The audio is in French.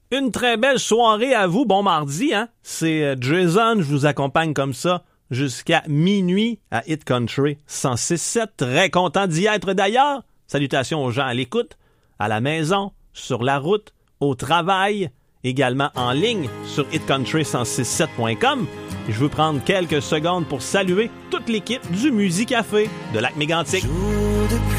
Une très belle soirée à vous. Bon mardi, hein? C'est Jason, je vous accompagne comme ça jusqu'à minuit à Hit Country 106.7. Très content d'y être d'ailleurs. Salutations aux gens à l'écoute, à la maison, sur la route, au travail, également en ligne sur hitcountry106.7.com. Je veux prendre quelques secondes pour saluer toute l'équipe du Musicafé de Lac-Mégantic.